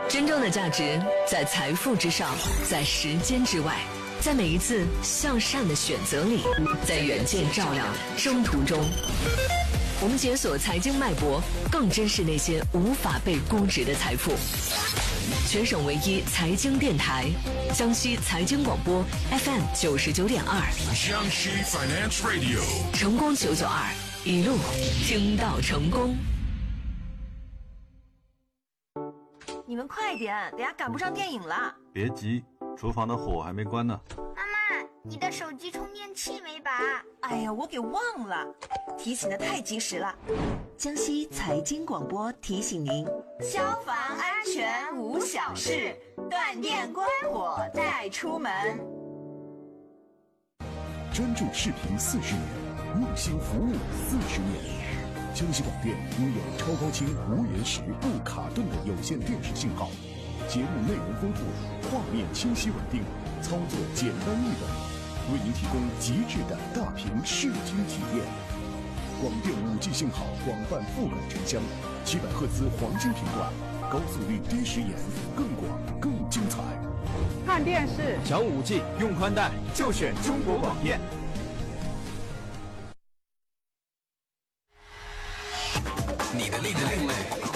真正的价值在财富之上，在时间之外，在每一次向善的选择里，在远见照亮的征途中。我们解锁财经脉搏，更珍视那些无法被估值的财富。全省唯一财经电台，江西财经广播 FM 99.2， 江西 Finance Radio， 成功992，一路听到成功。 你们快点，等下赶不上电影了。 别急，厨房的火还没关呢。 妈妈，你的手机充电器没拔？ 哎呀，我给忘了，提醒的太及时了。江西财经广播提醒您：消防安全无小事，断电关火再出门。 专注视频40年，用心服务40年。江西广电拥有超高清、无延时、不卡顿的有线电视信号，节目内容丰富，画面清晰稳定，操作简单易懂，为您提供极致的大屏视听体验。广电5G 信号广泛覆盖城乡，700赫兹黄金频段，高速率低时延，更广更精彩。 看电视想5G 用宽带就选中国广电。 你的另类